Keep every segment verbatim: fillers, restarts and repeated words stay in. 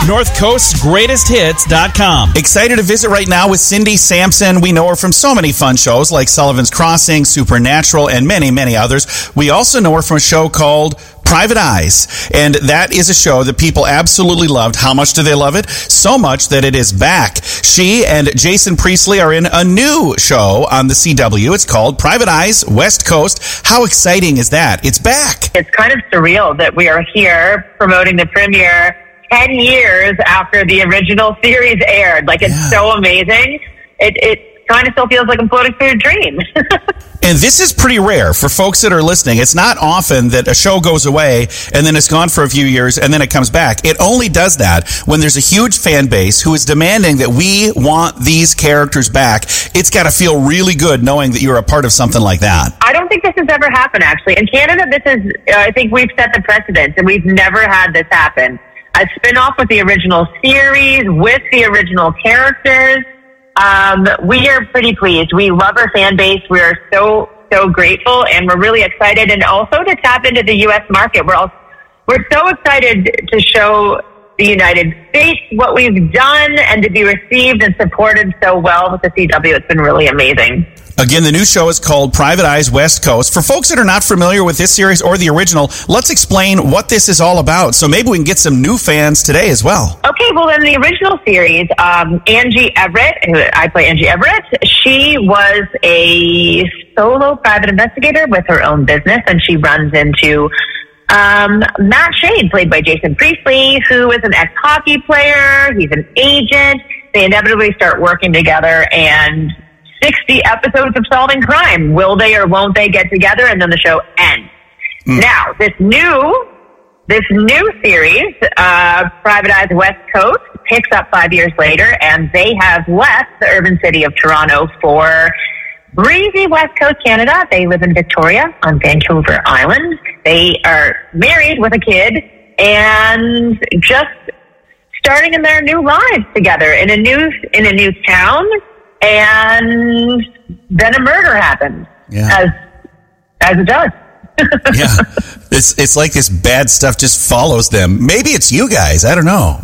North Coast Greatest Hits dot com. Excited to visit right now with Cindy Sampson. We know her from so many fun shows like Sullivan's Crossing, Supernatural, and many, many others. We also know her from a show called Private Eyes, and that is a show that people absolutely loved. How much do they love it? So much that it is back. She and Jason Priestley are in a new show on the C W. It's called Private Eyes West Coast. How exciting is that? It's back. It's kind of surreal that we are here promoting the premiere ten years after the original series aired. Like, it's yeah. so amazing. It, it kind of still feels like I'm floating through a dream. And this is pretty rare for folks that are listening. It's not often that a show goes away and then it's gone for a few years and then it comes back. It only does that when there's a huge fan base who is demanding that we want these characters back. It's got to feel really good knowing that you're a part of something like that. I don't think this has ever happened, actually. In Canada, this is, uh, I think we've set the precedent, and we've never had this happen. A spin-off with the original series, with the original characters. Um, we are pretty pleased. We love our fan base. We are so, so grateful, and we're really excited. And also to tap into the U S market. We're all, we're so excited to show the United States what we've done and to be received and supported so well with the C W. It's been really amazing. Again, the new show is called Private Eyes West Coast. For folks that are not familiar with this series or the original, let's explain what this is all about. So maybe we can get some new fans today as well. Okay, well, in the original series, um, Angie Everett, who I play Angie Everett, she was a solo private investigator with her own business, and she runs into um, Matt Shade, played by Jason Priestley, who is an ex-hockey player. He's an agent. They inevitably start working together, and sixty episodes of solving crime. Will they or won't they get together? And then the show ends. Mm. Now, this new, this new series, uh, Private Eyes West Coast, picks up five years later, and they have left the urban city of Toronto for breezy West Coast Canada. They live in Victoria on Vancouver Island. They are married with a kid and just starting in their new lives together in a new, in a new town. And then a murder happens, yeah. as as it does. Yeah, it's it's like this bad stuff just follows them. Maybe it's you guys. I don't know.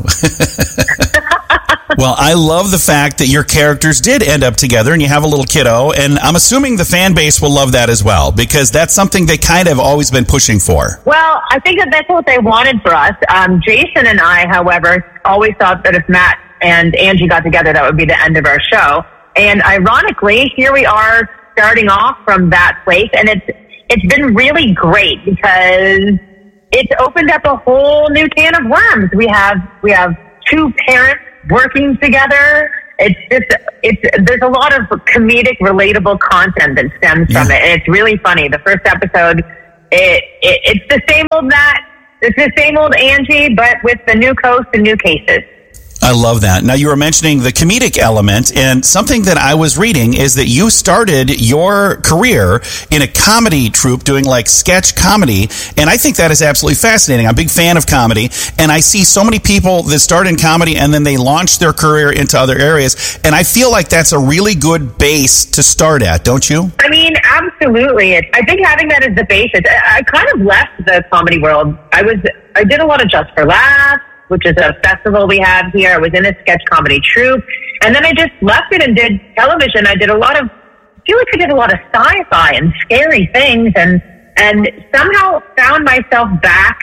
Well, I love the fact that your characters did end up together and you have a little kiddo, and I'm assuming the fan base will love that as well, because that's something they kind of always been pushing for. Well, I think that that's what they wanted for us. Um, Jason and I, however, always thought that if Matt and Angie got together, that would be the end of our show. And ironically, here we are starting off from that place, and it's it's been really great because it's opened up a whole new can of worms. We have we have two parents working together. It's just it's there's a lot of comedic, relatable content that stems yeah. from it, and it's really funny. The first episode, it, it it's the same old Matt, it's the same old Angie, but with the new coast and new cases. I love that. Now, you were mentioning the comedic element, and something that I was reading is that you started your career in a comedy troupe doing like sketch comedy, and I think that is absolutely fascinating. I'm a big fan of comedy, and I see so many people that start in comedy and then they launch their career into other areas, and I feel like that's a really good base to start at, don't you? I mean, absolutely. It, I think having that as the basis, I, I kind of left the comedy world. I was, I did a lot of Just for Laughs, which is a festival we have here. I was in a sketch comedy troupe. And then I just left it and did television. I did a lot of, I feel like I did a lot of sci-fi and scary things, and and somehow found myself back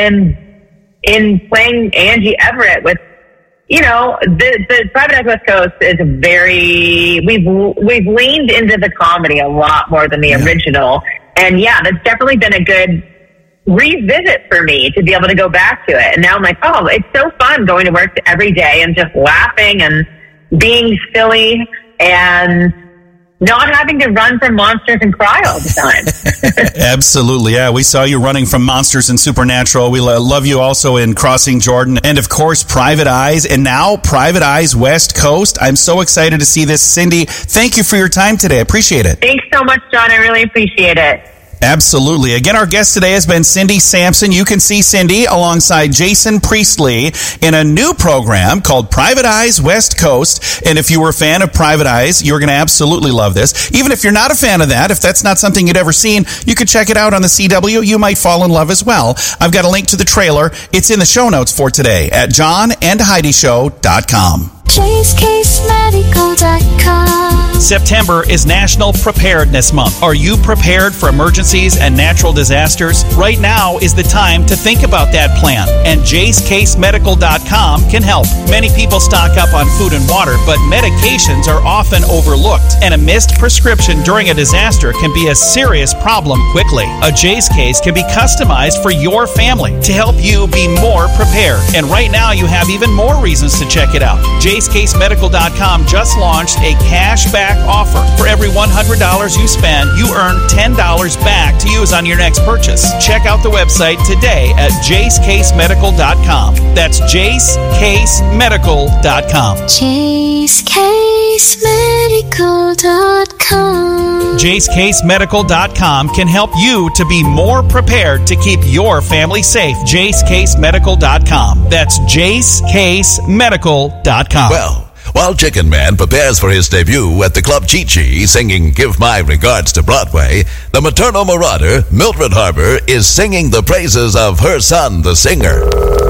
in in playing Angie Everett with, you know, the, the Private Eyes West Coast is very, we've, we've leaned into the comedy a lot more than the yeah. original. And yeah, that's definitely been a good revisit for me to be able to go back to it. And now I'm like, oh, it's so fun going to work every day and just laughing and being silly and not having to run from monsters and cry all the time. Absolutely, yeah. We saw you running from monsters and Supernatural. We love you also in Crossing Jordan. And, of course, Private Eyes. And now Private Eyes West Coast. I'm so excited to see this. Cindy, thank you for your time today. I appreciate it. Thanks so much, John. I really appreciate it. Absolutely. Again, our guest today has been Cindy Sampson. You can see Cindy alongside Jason Priestley in a new program called Private Eyes West Coast. And if you were a fan of Private Eyes, you're going to absolutely love this. Even if you're not a fan of that, if that's not something you'd ever seen, you could check it out on the C W. You might fall in love as well. I've got a link to the trailer. It's in the show notes for today at john and heidi show dot com. Chase Case Medical dot com. September is National Preparedness Month. Are you prepared for emergencies and natural disasters? Right now is the time to think about that plan, and Jace Case Medical dot com can help. Many people stock up on food and water, but medications are often overlooked, and a missed prescription during a disaster can be a serious problem quickly. A Jace Case can be customized for your family to help you be more prepared. And right now you have even more reasons to check it out. Jace Case Medical dot com just launched a cashback offer. For every one hundred dollars you spend, you earn ten dollars back to use on your next purchase. Check out the website today at Jace Case Medical dot com. That's Jace Case Medical dot com. Chase Case Medical dot com. Jace Case Medical dot com can help you to be more prepared to keep your family safe. Jace Case Medical dot com. That's Jace Case Medical dot com. Well, while Chicken Man prepares for his debut at the Club Chi-Chi singing Give My Regards to Broadway, the maternal marauder, Mildred Harbour, is singing the praises of her son, the singer.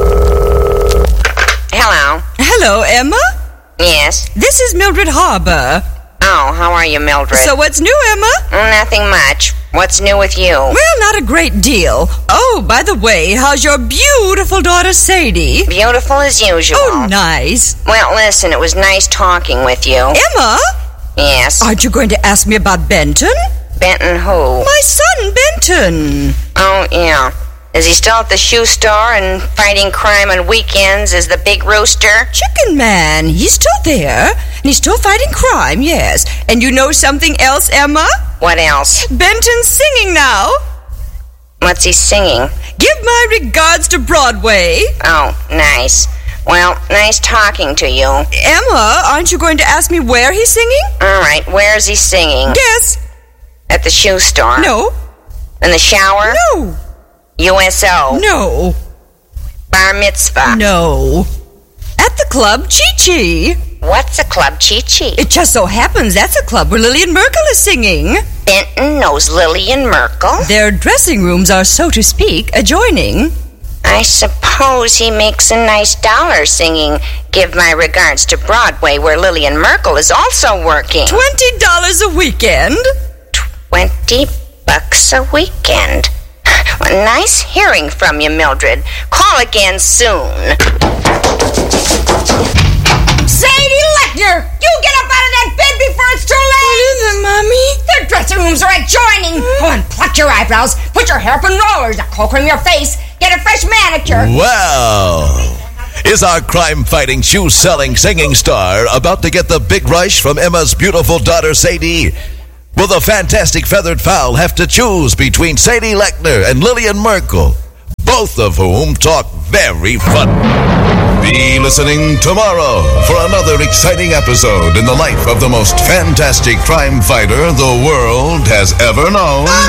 Hello. Hello, Emma? Yes. This is Mildred Harbour. Oh, how are you, Mildred? So what's new, Emma? Nothing much. What's new with you? Well, not a great deal. Oh, by the way, how's your beautiful daughter, Sadie? Beautiful as usual. Oh, nice. Well, listen, it was nice talking with you. Emma? Yes? Aren't you going to ask me about Benton? Benton who? My son, Benton. Oh, yeah. Is he still at the shoe store and fighting crime on weekends as the big rooster? Chicken Man. He's still there. And he's still fighting crime, yes. And you know something else, Emma? What else? Benton's singing now. What's he singing? Give my regards to Broadway. Oh, nice. Well, nice talking to you. Emma, aren't you going to ask me where he's singing? All right, where's he singing? Guess. At the shoe store? No. In the shower? No. U S O? No. Bar mitzvah? No. At the Club Chi-Chi. What's a Club Chi-Chi? It just so happens that's a club where Lillian Merkel is singing. Benton knows Lillian Merkel? Their dressing rooms are, so to speak, adjoining. I suppose he makes a nice dollar singing Give My Regards to Broadway, where Lillian Merkel is also working. Twenty dollars a weekend. Twenty bucks a weekend. Well, nice hearing from you, Mildred. Call again soon. Sadie Lechner! You get up out of that bed before it's too late! What is it, Mommy? Their dressing rooms are adjoining! Oh, and pluck your eyebrows, put your hair up in rollers, comb your face, get a fresh manicure. Well, is our crime-fighting, shoe-selling, singing star about to get the big rush from Emma's beautiful daughter, Sadie? Will the fantastic feathered fowl have to choose between Sadie Lechner and Lillian Merkel, both of whom talk very funny? Be listening tomorrow for another exciting episode in the life of the most fantastic crime fighter the world has ever known.